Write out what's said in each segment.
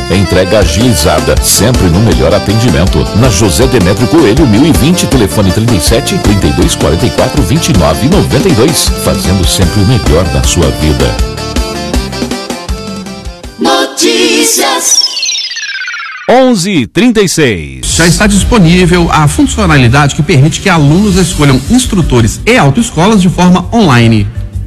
Entrega agilizada, sempre no melhor atendimento. Na José Demétrio Coelho, 1020, telefone 37 32 44 29 92. Fazendo sempre o melhor da sua vida. Notícias 11:36. Já está disponível a funcionalidade que permite que alunos escolham instrutores e autoescolas de forma online.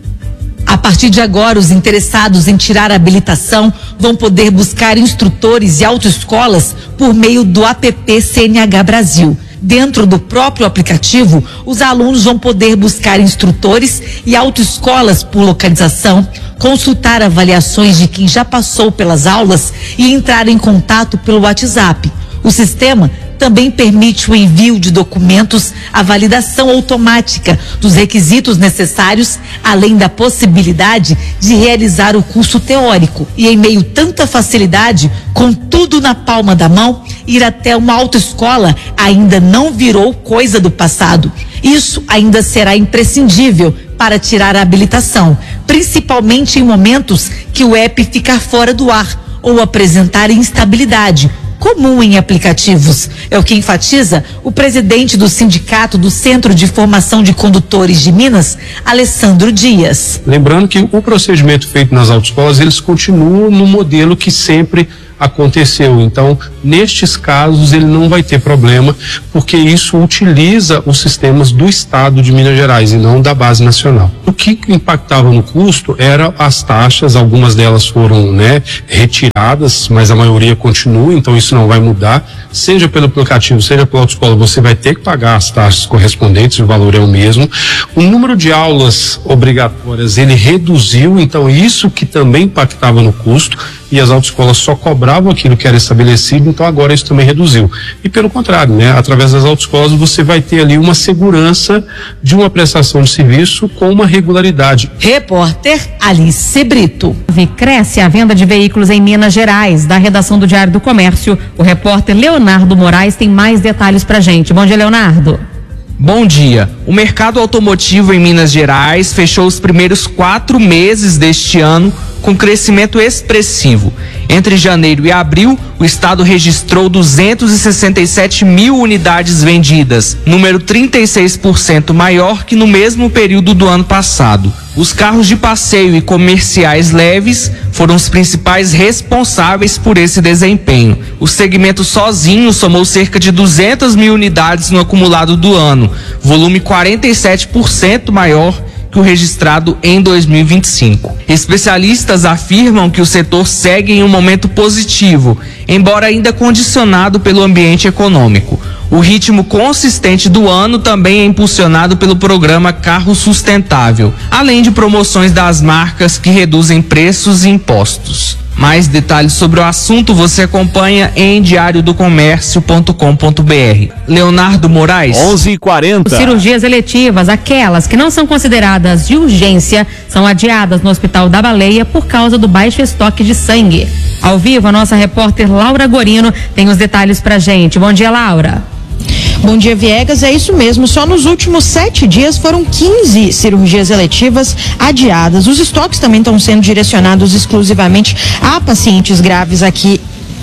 A partir de agora, os interessados em tirar a habilitação vão poder buscar instrutores e autoescolas por meio do app CNH Brasil. Dentro do próprio aplicativo, os alunos vão poder buscar instrutores e autoescolas por localização, consultar avaliações de quem já passou pelas aulas e entrar em contato pelo WhatsApp. O sistema também permite o envio de documentos, a validação automática dos requisitos necessários, além da possibilidade de realizar o curso teórico. E em meio a tanta facilidade, com tudo na palma da mão, ir até uma autoescola ainda não virou coisa do passado. Isso ainda será imprescindível para tirar a habilitação, principalmente em momentos que o app ficar fora do ar ou apresentar instabilidade, comum em aplicativos. É o que enfatiza o presidente do Sindicato do Centro de Formação de Condutores de Minas, Alessandro Dias. Lembrando que o procedimento feito nas autoescolas, eles continuam no modelo que sempre aconteceu. Então, nestes casos, ele não vai ter problema, porque isso utiliza os sistemas do Estado de Minas Gerais e não da base nacional. O que impactava no custo era as taxas, algumas delas foram, retiradas, mas a maioria continua, então isso não vai mudar. Seja pelo aplicativo, seja pela autoescola, você vai ter que pagar as taxas correspondentes, o valor é o mesmo. O número de aulas obrigatórias, ele reduziu, então isso que também impactava no custo, e as autoescolas só cobravam aquilo que era estabelecido, então agora isso também reduziu. E pelo contrário, através das autoescolas você vai ter ali uma segurança de uma prestação de serviço com uma regularidade. Repórter Alice Brito. Cresce a venda de veículos em Minas Gerais. Da redação do Diário do Comércio, o repórter Leonardo Moraes tem mais detalhes pra gente. Bom dia, Leonardo. Bom dia. O mercado automotivo em Minas Gerais fechou os primeiros 4 meses deste ano com crescimento expressivo. Entre janeiro e abril, o estado registrou 267 mil unidades vendidas, número 36% maior que no mesmo período do ano passado. Os carros de passeio e comerciais leves foram os principais responsáveis por esse desempenho. O segmento sozinho somou cerca de 200 mil unidades no acumulado do ano, volume 47% maior que o registrado em 2025. Especialistas afirmam que o setor segue em um momento positivo, embora ainda condicionado pelo ambiente econômico. O ritmo consistente do ano também é impulsionado pelo programa Carro Sustentável, além de promoções das marcas que reduzem preços e impostos. Mais detalhes sobre o assunto você acompanha em diariodocomércio.com.br. Leonardo Moraes. 11:40. Cirurgias eletivas, aquelas que não são consideradas de urgência, são adiadas no Hospital da Baleia por causa do baixo estoque de sangue. Ao vivo, a nossa repórter Laura Gorino tem os detalhes pra gente. Bom dia, Laura. Bom dia, Viegas. É isso mesmo. Só nos últimos 7 dias foram 15 cirurgias eletivas adiadas. Os estoques também estão sendo direcionados exclusivamente a pacientes graves aqui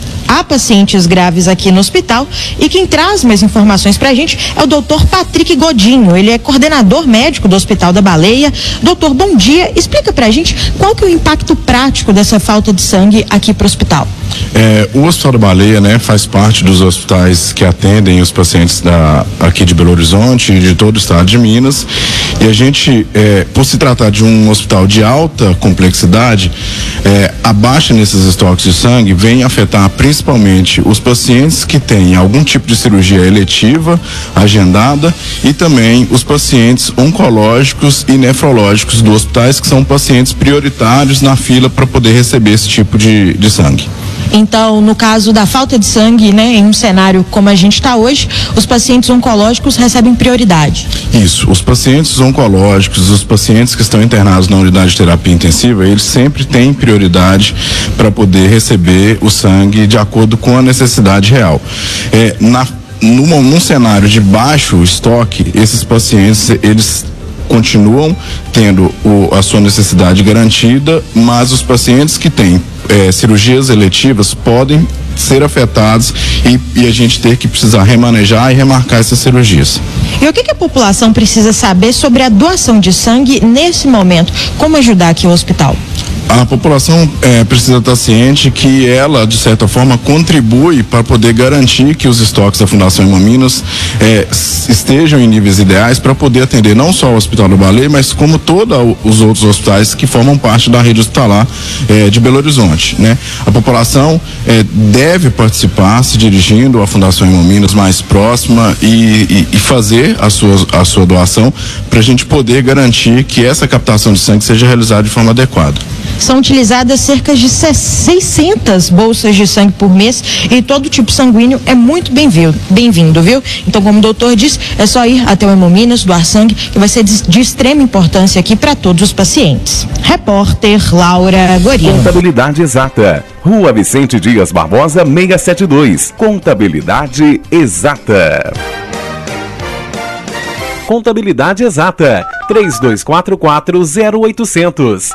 no hospital, e quem traz mais informações pra gente é o doutor Patrick Godinho. Ele é coordenador médico do Hospital da Baleia. Doutor, bom dia. Explica pra gente qual que é o impacto prático dessa falta de sangue aqui pro hospital. O Hospital da Baleia, faz parte dos hospitais que atendem os pacientes aqui de Belo Horizonte e de todo o estado de Minas, e a gente, por se tratar de um hospital de alta complexidade, a baixa nesses estoques de sangue vem afetar principalmente os pacientes que têm algum tipo de cirurgia eletiva agendada, e também os pacientes oncológicos e nefrológicos dos hospitais, que são pacientes prioritários na fila para poder receber esse tipo de sangue. Então, no caso da falta de sangue, em um cenário como a gente está hoje, os pacientes oncológicos recebem prioridade. Isso, os pacientes oncológicos, os pacientes que estão internados na unidade de terapia intensiva, eles sempre têm prioridade para poder receber o sangue de acordo com a necessidade real. Num cenário de baixo estoque, esses pacientes, eles continuam tendo a sua necessidade garantida, mas os pacientes que têm cirurgias eletivas podem ser afetados e a gente ter que precisar remanejar e remarcar essas cirurgias. E o que a população precisa saber sobre a doação de sangue nesse momento? Como ajudar aqui o hospital? A população precisa estar ciente que ela, de certa forma, contribui para poder garantir que os estoques da Fundação Hemominas estejam em níveis ideais para poder atender não só o Hospital da Baleia, mas como todos os outros hospitais que formam parte da rede hospitalar de Belo Horizonte, né? A população deve participar se dirigindo à Fundação Hemominas mais próxima e fazer a sua doação para a gente poder garantir que essa captação de sangue seja realizada de forma adequada. São utilizadas cerca de 600 bolsas de sangue por mês e todo tipo sanguíneo é muito bem-vindo, viu? Então, como o doutor disse, é só ir até o Hemominas, doar sangue, que vai ser de extrema importância aqui para todos os pacientes. Repórter Laura Gorino. Contabilidade Exata. Rua Vicente Dias Barbosa, 672. Contabilidade Exata. Contabilidade Exata, 3244-0800,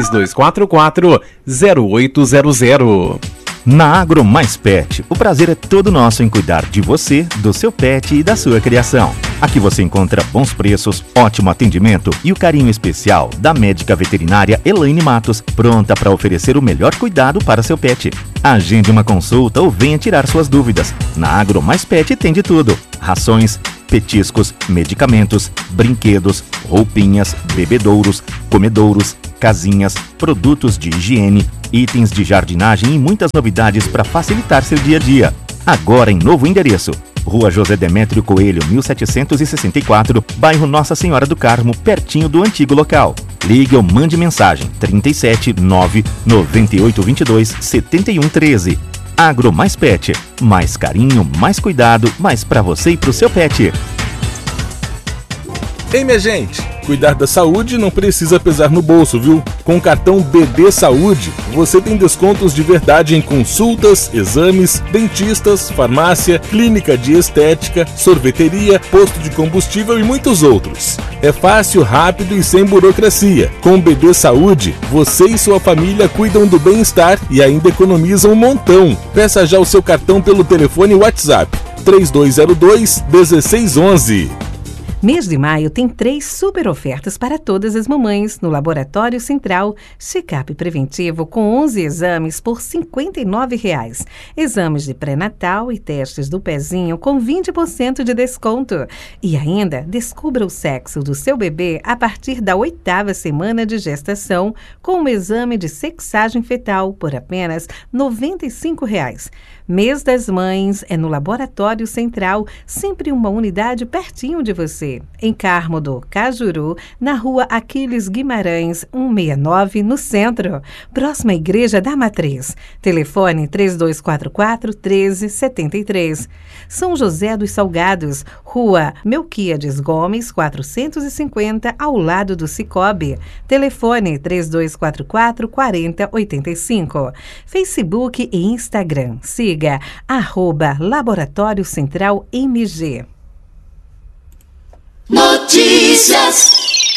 3244-0800. Na Agro Mais Pet, o prazer é todo nosso em cuidar de você, do seu pet e da sua criação. Aqui você encontra bons preços, ótimo atendimento e o carinho especial da médica veterinária Elaine Matos, pronta para oferecer o melhor cuidado para seu pet. Agende uma consulta ou venha tirar suas dúvidas. Na Agro Mais Pet tem de tudo: rações, petiscos, medicamentos, brinquedos, roupinhas, bebedouros, comedouros, casinhas, produtos de higiene, itens de jardinagem e muitas novidades para facilitar seu dia a dia. Agora em novo endereço: Rua José Demétrio Coelho, 1764, bairro Nossa Senhora do Carmo, pertinho do antigo local. Ligue ou mande mensagem 37 9 9822 7113. Agro Mais Pet, mais carinho, mais cuidado, mais pra você e pro seu pet. Ei, minha gente, cuidar da saúde não precisa pesar no bolso, viu? Com o cartão BD Saúde, você tem descontos de verdade em consultas, exames, dentistas, farmácia, clínica de estética, sorveteria, posto de combustível e muitos outros. É fácil, rápido e sem burocracia. Com o BD Saúde, você e sua família cuidam do bem-estar e ainda economizam um montão. Peça já o seu cartão pelo telefone WhatsApp 3202-1611. Mês de maio tem 3 super ofertas para todas as mamães no Laboratório Central. Check-up preventivo com 11 exames por R$ 59,00. Exames de pré-natal e testes do pezinho com 20% de desconto. E ainda, descubra o sexo do seu bebê a partir da 8ª semana de gestação com o exame de sexagem fetal por apenas R$ 95,00. Mês das Mães é no Laboratório Central, sempre uma unidade pertinho de você. Em Carmo do Cajuru, na Rua Aquiles Guimarães, 169, no centro. Próxima Igreja da Matriz. Telefone 3244-1373. São José dos Salgados, Rua Melquíades Gomes, 450, ao lado do Cicobi. Telefone 3244-4085. Facebook e Instagram. Siga @Laboratório Central MG. Notícias.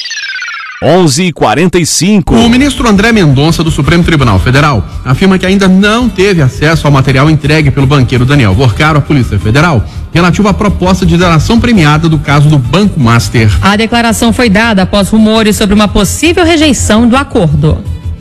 11h45. O ministro André Mendonça, do Supremo Tribunal Federal, afirma que ainda não teve acesso ao material entregue pelo banqueiro Daniel Vorcaro à Polícia Federal relativo à proposta de delação premiada do caso do Banco Master. A declaração foi dada após rumores sobre uma possível rejeição do acordo.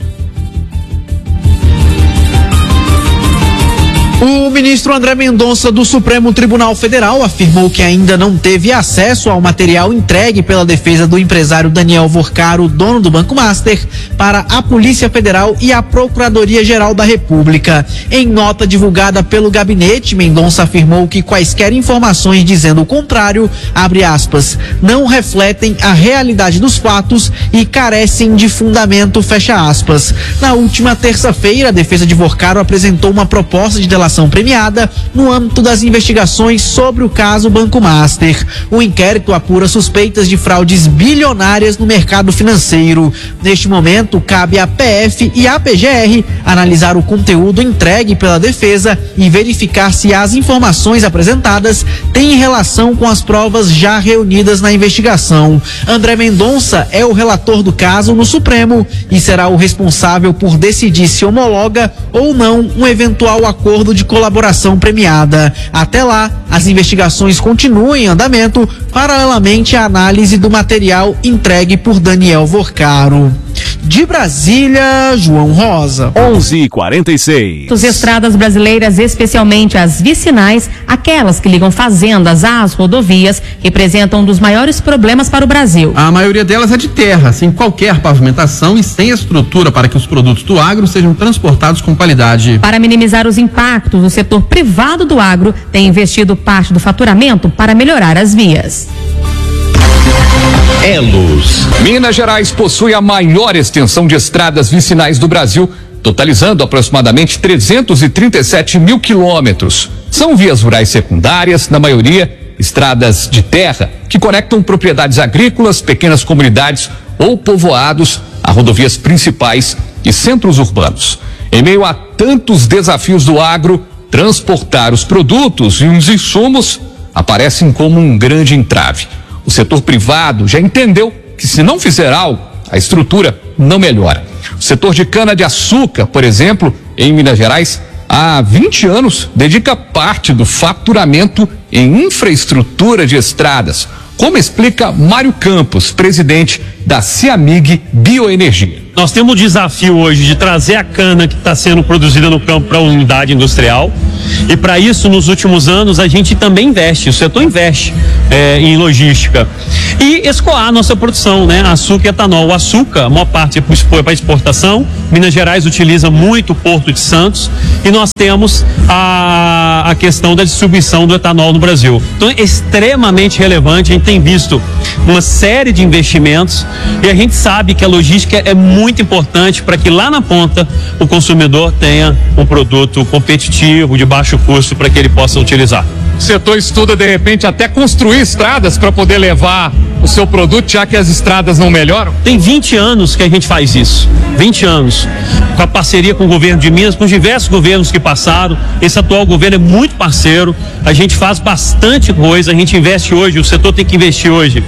O ministro André Mendonça, do Supremo Tribunal Federal, afirmou que ainda não teve acesso ao material entregue pela defesa do empresário Daniel Vorcaro, dono do Banco Master, para a Polícia Federal e a Procuradoria-Geral da República. Em nota divulgada pelo gabinete, Mendonça afirmou que quaisquer informações dizendo o contrário, abre aspas, não refletem a realidade dos fatos e carecem de fundamento, fecha aspas. Na última terça-feira, a defesa de Vorcaro apresentou uma proposta de delação premiada premiada no âmbito das investigações sobre o caso Banco Master. O inquérito apura suspeitas de fraudes bilionárias no mercado financeiro. Neste momento, cabe à PF e à PGR analisar o conteúdo entregue pela defesa e verificar se as informações apresentadas têm relação com as provas já reunidas na investigação. André Mendonça é o relator do caso no Supremo e será o responsável por decidir se homologa ou não um eventual acordo de colaboração premiada. Até lá, as investigações continuam em andamento, paralelamente à análise do material entregue por Daniel Vorcaro. De Brasília, João Rosa. 11:46. As estradas brasileiras, especialmente as vicinais, aquelas que ligam fazendas às rodovias, representam um dos maiores problemas para o Brasil. A maioria delas é de terra, sem qualquer pavimentação e sem estrutura para que os produtos do agro sejam transportados com qualidade. Para minimizar os impactos, o setor privado do agro tem investido parte do faturamento para melhorar as vias. Elos. Minas Gerais possui a maior extensão de estradas vicinais do Brasil, totalizando aproximadamente 337 mil quilômetros. São vias rurais secundárias, na maioria estradas de terra, que conectam propriedades agrícolas, pequenas comunidades ou povoados a rodovias principais e centros urbanos. Em meio a tantos desafios do agro, transportar os produtos e os insumos aparecem como um grande entrave. O setor privado já entendeu que, se não fizer algo, a estrutura não melhora. O setor de cana-de-açúcar, por exemplo, em Minas Gerais, há 20 anos, dedica parte do faturamento em infraestrutura de estradas, como explica Mário Campos, presidente da Ciamig Bioenergia. Nós temos o desafio hoje de trazer a cana que está sendo produzida no campo para a unidade industrial, e para isso, nos últimos anos, a gente também investe, o setor investe em logística e escoar a nossa produção, né? Açúcar e etanol. O açúcar, a maior parte é para exportação. Minas Gerais utiliza muito o Porto de Santos e nós temos a questão da distribuição do etanol no Brasil. Então é extremamente relevante, a gente tem visto uma série de investimentos e a gente sabe que a logística é muito importante para que lá na ponta o consumidor tenha um produto competitivo, de baixo custo, para que ele possa utilizar. O setor estuda, de repente, até construir estradas para poder levar o seu produto, já que as estradas não melhoram? Tem 20 anos que a gente faz isso. 20 anos. Com a parceria com o governo de Minas, com diversos governos que passaram. Esse atual governo é muito parceiro. A gente faz bastante coisa. A gente investe hoje, o setor tem que investir hoje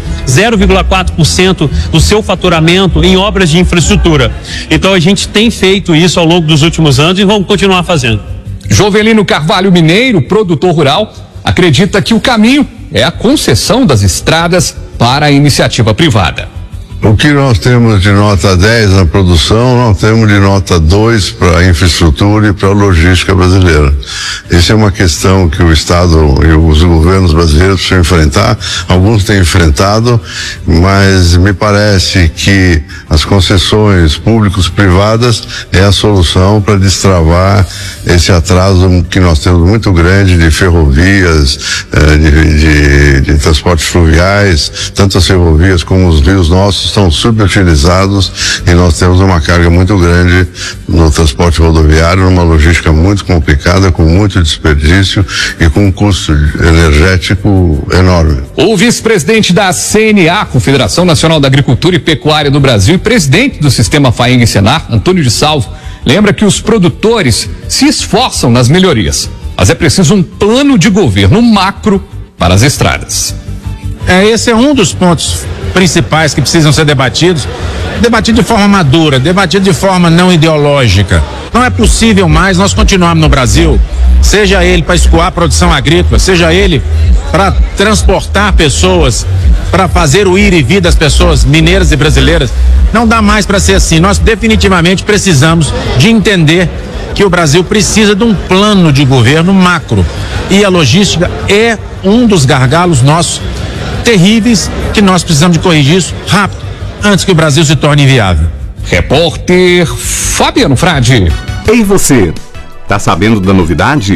0,4% do seu faturamento em obras de infraestrutura. Então a gente tem feito isso ao longo dos últimos anos e vamos continuar fazendo. Jovelino Carvalho Mineiro, produtor rural, acredita que o caminho é a concessão das estradas para a iniciativa privada. O que nós temos de nota 10 na produção, nós temos de nota 2 para a infraestrutura e para a logística brasileira. Essa é uma questão que o Estado e os governos brasileiros precisam enfrentar. Alguns têm enfrentado, mas me parece que as concessões públicos-privadas é a solução para destravar esse atraso que nós temos muito grande de ferrovias, de transportes fluviais, tanto as ferrovias como os rios nossos estão subutilizados e nós temos uma carga muito grande no transporte rodoviário, numa logística muito complicada, com muito desperdício e com um custo energético enorme. O vice-presidente da CNA, Confederação Nacional da Agricultura e Pecuária do Brasil, e presidente do Sistema Faenga e Senar, Antônio de Salvo, lembra que os produtores se esforçam nas melhorias, mas é preciso um plano de governo macro para as estradas. Esse é um dos pontos principais que precisam ser debatido de forma madura, debatido de forma não ideológica. Não é possível mais nós continuarmos no Brasil, seja ele para escoar a produção agrícola, seja ele para transportar pessoas, para fazer o ir e vir das pessoas mineiras e brasileiras. Não dá mais para ser assim. Nós definitivamente precisamos de entender que o Brasil precisa de um plano de governo macro. E a logística é um dos gargalos nossos terríveis que nós precisamos de corrigir isso rápido, antes que o Brasil se torne inviável. Repórter Fabiano Frade. Ei você, tá sabendo da novidade?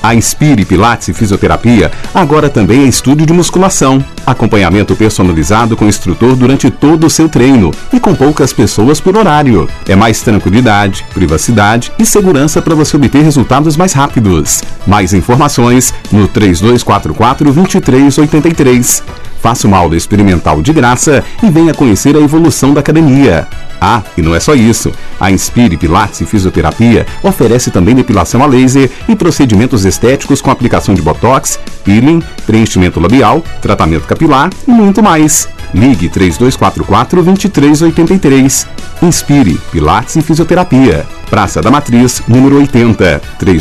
A Inspire Pilates e Fisioterapia agora também é estúdio de musculação. Acompanhamento personalizado com instrutor durante todo o seu treino e com poucas pessoas por horário. É mais tranquilidade, privacidade e segurança para você obter resultados mais rápidos. Mais informações no 3244-2383. Faça uma aula experimental de graça e venha conhecer a evolução da academia. Ah, e não é só isso. A Inspire Pilates e Fisioterapia oferece também depilação a laser e procedimentos estéticos com aplicação de botox, peeling, preenchimento labial, tratamento capilar e muito mais. Ligue 3244-2383. Inspire Pilates e Fisioterapia. Praça da Matriz, número 80,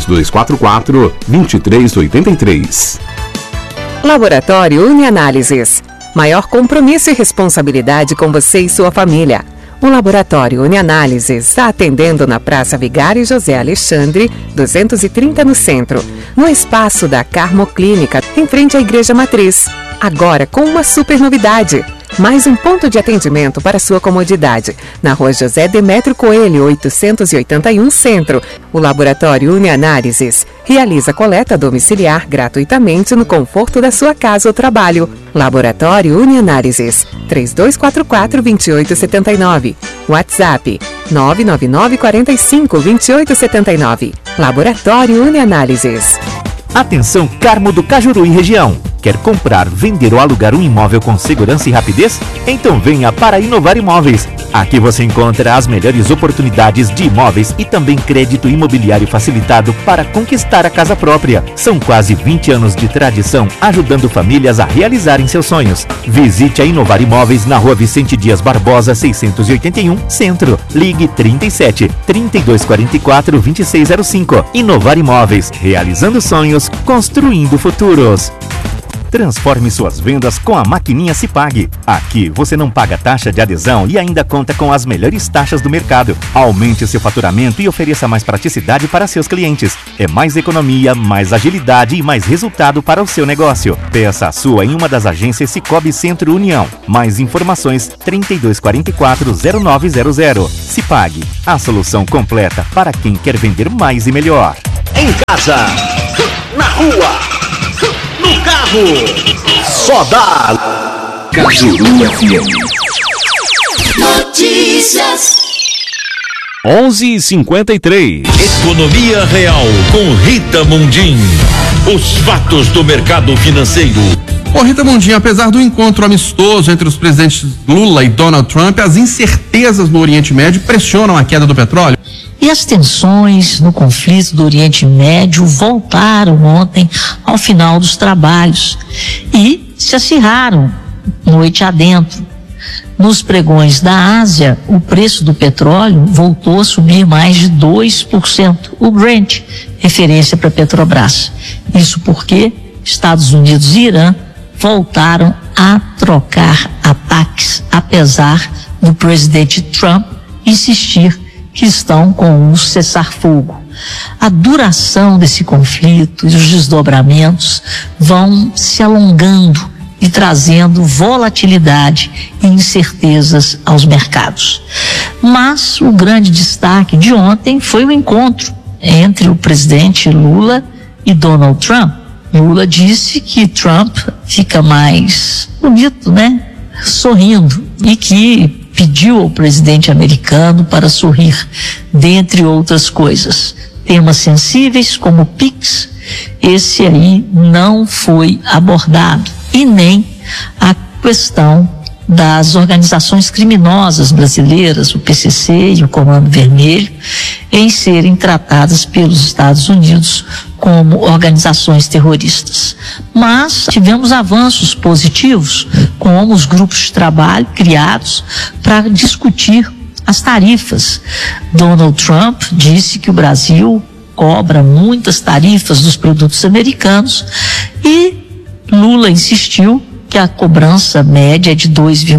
3244-2383. Laboratório Unianálises. Maior compromisso e responsabilidade com você e sua família. O Laboratório Unianálises está atendendo na Praça Vigário José Alexandre, 230 no centro, no espaço da Carmo Clínica, em frente à Igreja Matriz. Agora com uma super novidade. Mais um ponto de atendimento para sua comodidade. Na Rua José Demétrio Coelho, 881 Centro. O Laboratório Unianálises realiza coleta domiciliar gratuitamente no conforto da sua casa ou trabalho. Laboratório Unianálises, 3244-2879. WhatsApp, 999-45-2879. Laboratório Unianálises. Atenção, Carmo do Cajuru e região. Quer comprar, vender ou alugar um imóvel com segurança e rapidez? Então venha para Inovar Imóveis. Aqui você encontra as melhores oportunidades de imóveis e também crédito imobiliário facilitado para conquistar a casa própria. São quase 20 anos de tradição ajudando famílias a realizarem seus sonhos. Visite a Inovar Imóveis na Rua Vicente Dias Barbosa, 681, Centro. Ligue 37 3244 2605. Inovar Imóveis, realizando sonhos, construindo futuros. Transforme suas vendas com a maquininha Cipag. Aqui você não paga taxa de adesão e ainda conta com as melhores taxas do mercado. Aumente seu faturamento e ofereça mais praticidade para seus clientes. É mais economia, mais agilidade e mais resultado para o seu negócio. Peça a sua em uma das agências Cicobi Centro União. Mais informações 3244-0900. Cipag, a solução completa para quem quer vender mais e melhor. Em casa, na rua, no carro, só dá Cajuru FM. Notícias. 11:53. Economia Real com Rita Mundim. Os fatos do mercado financeiro. Ô Rita Mundim, apesar do encontro amistoso entre os presidentes Lula e Donald Trump, as incertezas no Oriente Médio pressionam a queda do petróleo. E as tensões no conflito do Oriente Médio voltaram ontem ao final dos trabalhos e se acirraram noite adentro. Nos pregões da Ásia, o preço do petróleo voltou a subir mais de 2%, o Brent, referência para a Petrobras. Isso porque Estados Unidos e Irã voltaram a trocar ataques, apesar do presidente Trump insistir que estão com um cessar-fogo. A duração desse conflito e os desdobramentos vão se alongando e trazendo volatilidade e incertezas aos mercados. Mas o grande destaque de ontem foi o encontro entre o presidente Lula e Donald Trump. Lula disse que Trump fica mais bonito, né? Sorrindo, e que pediu ao presidente americano para sorrir, dentre outras coisas. Temas sensíveis como o PIX, esse aí não foi abordado, e nem a questão das organizações criminosas brasileiras, o PCC e o Comando Vermelho, em serem tratadas pelos Estados Unidos como organizações terroristas. Mas tivemos avanços positivos, como os grupos de trabalho criados para discutir as tarifas. Donald Trump disse que o Brasil cobra muitas tarifas dos produtos americanos e Lula insistiu que a cobrança média é de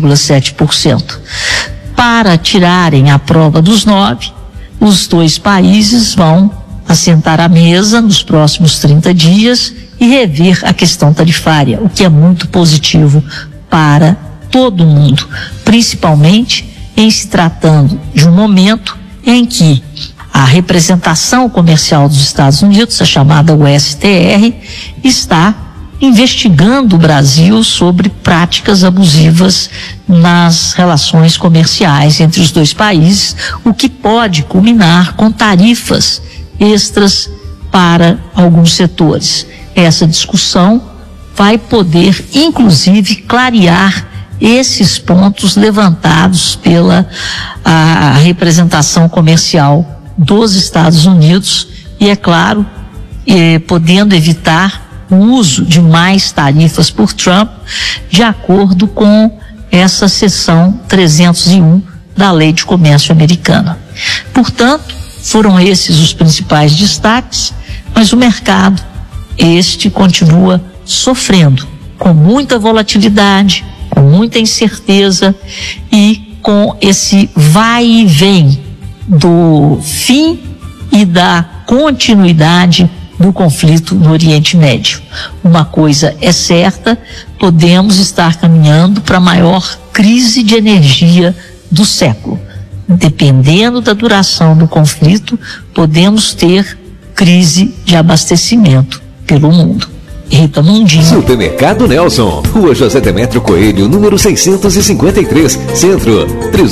2,7%. Para tirarem a prova dos 9, os dois países vão assentar à mesa nos próximos 30 dias e rever a questão tarifária, o que é muito positivo para todo mundo, principalmente em se tratando de um momento em que a representação comercial dos Estados Unidos, a chamada USTR, está investigando o Brasil sobre práticas abusivas nas relações comerciais entre os dois países, o que pode culminar com tarifas extras para alguns setores. Essa discussão vai poder, inclusive, clarear esses pontos levantados pela a representação comercial dos Estados Unidos e, é claro, podendo evitar o uso de mais tarifas por Trump, de acordo com essa seção 301 da Lei de Comércio Americana. Portanto, foram esses os principais destaques, mas o mercado, continua sofrendo com muita volatilidade, com muita incerteza e com esse vai e vem do fim e da continuidade do conflito no Oriente Médio. Uma coisa é certa, podemos estar caminhando para a maior crise de energia do século. Dependendo da duração do conflito, podemos ter crise de abastecimento pelo mundo. Rita Mundim. Supermercado Nelson, Rua José Demétrio Coelho, número 653, Centro,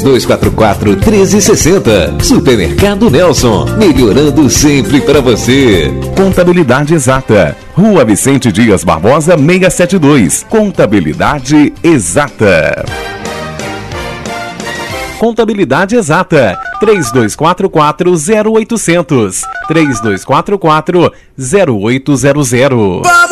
3244-1360. Supermercado Nelson, melhorando sempre para você. Contabilidade Exata, Rua Vicente Dias Barbosa, 672. Contabilidade Exata. Contabilidade Exata, 3244-0800. 3244-0800.